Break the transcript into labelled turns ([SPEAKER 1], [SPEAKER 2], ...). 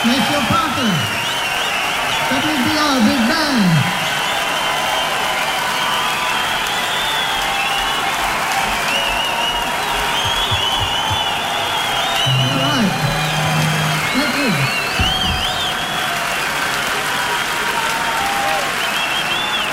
[SPEAKER 1] Matthew Parker, WBR Big Band. All right. Thank you.